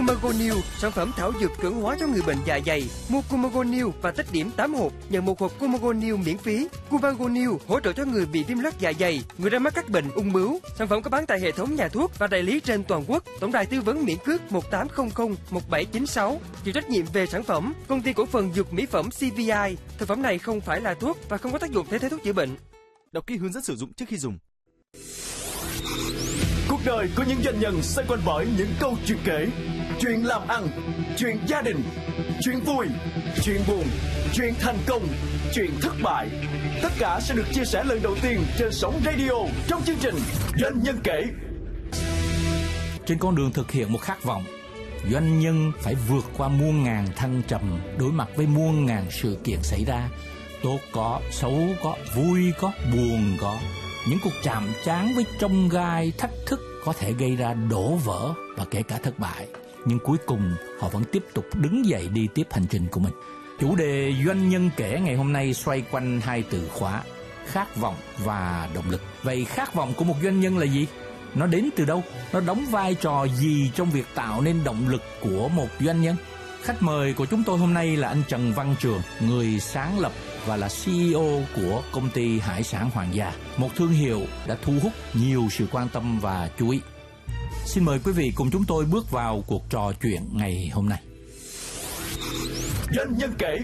Cumago New, sản phẩm thảo dược cường hóa cho người bệnh dạ dày. Mua Cumago New và tích điểm 8 hộp, nhận một hộp Cumago New miễn phí. Cumago New hỗ trợ cho người bị viêm loét dạ dày, người đang mắc các bệnh ung bướu. Sản phẩm có bán tại hệ thống nhà thuốc và đại lý trên toàn quốc. Tổng đài tư vấn miễn cước 1800 1796. Chịu trách nhiệm về sản phẩm, công ty cổ phần dược mỹ phẩm CVI. Thực phẩm này không phải là thuốc và không có tác dụng thay thế thuốc chữa bệnh. Đọc kỹ hướng dẫn sử dụng trước khi dùng. Cuộc đời của những doanh nhân xoay quanh bởi những câu chuyện kể, chuyện làm ăn, chuyện gia đình, chuyện vui, chuyện buồn, chuyện thành công, chuyện thất bại. Tất cả sẽ được chia sẻ lần đầu tiên trên sóng radio trong chương trình Doanh nhân kể. Trên con đường thực hiện một khát vọng, doanh nhân phải vượt qua muôn ngàn thăng trầm, đối mặt với muôn ngàn sự kiện xảy ra. Tốt có, xấu có, vui có, buồn có. Những cuộc chạm trán với chông gai, thách thức có thể gây ra đổ vỡ và kể cả thất bại. Nhưng cuối cùng họ vẫn tiếp tục đứng dậy đi tiếp hành trình của mình. Chủ đề Doanh nhân kể ngày hôm nay xoay quanh hai từ khóa: khát vọng và động lực. Vậy khát vọng của một doanh nhân là gì? Nó đến từ đâu? Nó đóng vai trò gì trong việc tạo nên động lực của một doanh nhân? Khách mời của chúng tôi hôm nay là anh Trần Văn Trường, người sáng lập và là CEO của công ty hải sản Hoàng Gia, một thương hiệu đã thu hút nhiều sự quan tâm và chú ý. Xin mời quý vị cùng chúng tôi bước vào cuộc trò chuyện ngày hôm nay. Doanh nhân kể.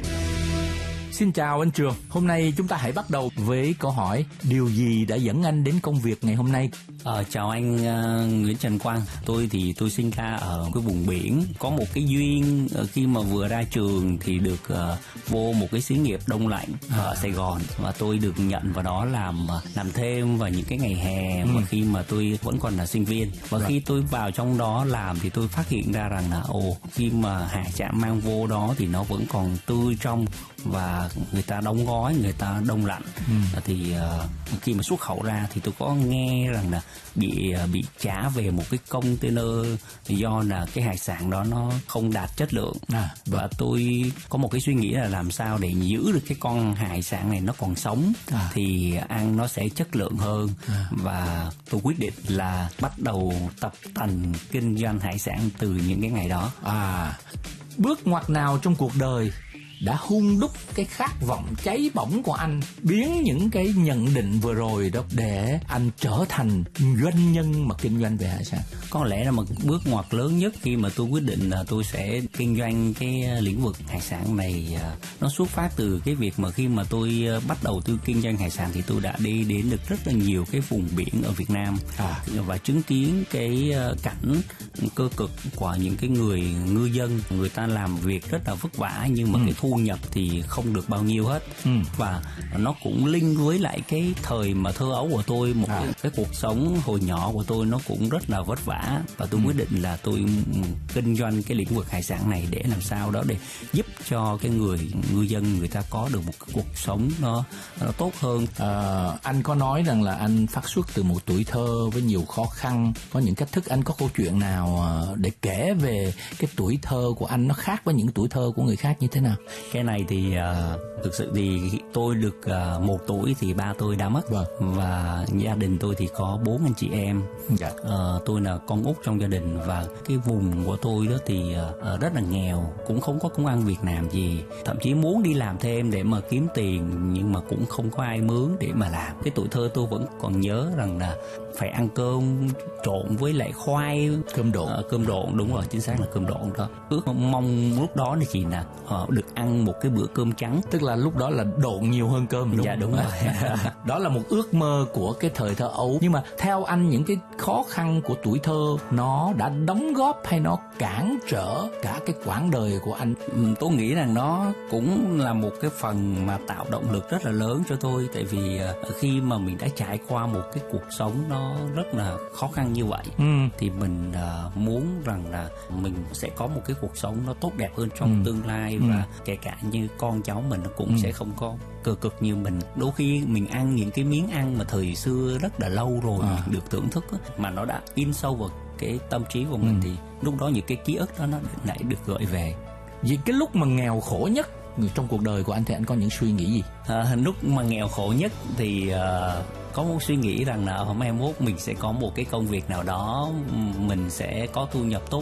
Xin chào anh Trường. Hôm nay chúng ta hãy bắt đầu với câu hỏi: điều gì đã dẫn anh đến công việc ngày hôm nay? Chào anh Nguyễn Trần Quang. Tôi sinh ra ở cái vùng biển. Có một cái duyên khi mà vừa ra trường thì được vô một cái xí nghiệp đông lạnh ở Sài Gòn, và tôi được nhận vào đó làm thêm vào những cái ngày hè và khi mà tôi vẫn còn là sinh viên. Và khi tôi vào trong đó làm thì tôi phát hiện ra rằng là khi mà hải sản mang vô đó thì nó vẫn còn tươi trong và người ta đóng gói, người ta đông lạnh. Thì khi mà xuất khẩu ra thì tôi có nghe rằng là bị trả về một cái container do là cái hải sản đó nó không đạt chất lượng. Và tôi có một cái suy nghĩ là làm sao để giữ được cái con hải sản này nó còn sống thì ăn nó sẽ chất lượng hơn. Và tôi quyết định là bắt đầu tập tành kinh doanh hải sản từ những cái ngày đó. Bước ngoặt nào trong cuộc đời đã hun đúc cái khát vọng cháy bỏng của anh, biến những cái nhận định vừa rồi đó để anh trở thành doanh nhân mà kinh doanh về hải sản? Có lẽ là một bước ngoặt lớn nhất khi mà tôi quyết định là tôi sẽ kinh doanh cái lĩnh vực hải sản này, nó xuất phát từ cái việc mà khi mà tôi bắt đầu tôi kinh doanh hải sản thì tôi đã đi đến được rất là nhiều cái vùng biển ở Việt Nam và chứng kiến cái cảnh cơ cực của những cái người ngư dân. Người ta làm việc rất là vất vả nhưng mà cái thu nhập thì không được bao nhiêu hết. Và nó cũng link với lại cái thời mà thơ ấu của tôi, một cái cuộc sống hồi nhỏ của tôi nó cũng rất là vất vả, và tôi quyết định là tôi kinh doanh cái lĩnh vực hải sản này để làm sao đó để giúp cho cái người ngư dân người ta có được một cái cuộc sống nó tốt hơn. Anh có nói rằng là anh phát xuất từ một tuổi thơ với nhiều khó khăn, có những cách thức. Anh có câu chuyện nào để kể về cái tuổi thơ của anh nó khác với những tuổi thơ của người khác như thế nào? Cái này thì thực sự thì tôi được 1 tuổi thì ba tôi đã mất. Và gia đình tôi thì có 4 anh chị em. Tôi là con út trong gia đình, và cái vùng của tôi đó thì rất là nghèo, cũng không có công ăn việc làm gì, thậm chí muốn đi làm thêm để mà kiếm tiền nhưng mà cũng không có ai mướn để mà làm. Cái tuổi thơ tôi vẫn còn nhớ rằng là phải ăn cơm trộn với lại khoai, cơm độn, đúng rồi, chính xác là cơm độn đó. Ước mong lúc đó thì chỉ là được ăn một cái bữa cơm trắng, tức là lúc đó là độn nhiều hơn cơm, đúng? Dạ đúng rồi. Đó là một ước mơ của cái thời thơ ấu. Nhưng mà theo anh, những cái khó khăn của tuổi thơ nó đã đóng góp hay nó cản trở cả cái quãng đời của anh? Tôi nghĩ rằng nó cũng là một cái phần mà tạo động lực rất là lớn cho tôi, tại vì khi mà mình đã trải qua một cái cuộc sống nó rất là khó khăn như vậy thì mình muốn rằng là mình sẽ có một cái cuộc sống nó tốt đẹp hơn trong tương lai, và kể cả như con cháu mình nó cũng sẽ không có cơ cực như mình. Đôi khi mình ăn những cái miếng ăn mà thời xưa rất là lâu rồi mình được thưởng thức mà nó đã in sâu vào cái tâm trí của mình, thì lúc đó những cái ký ức đó nó lại được gợi về. Vì cái lúc mà nghèo khổ nhất trong cuộc đời của anh thì anh có những suy nghĩ gì? Lúc mà nghèo khổ nhất thì có một suy nghĩ rằng là hôm mai mốt mình sẽ có một cái công việc nào đó, mình sẽ có thu nhập tốt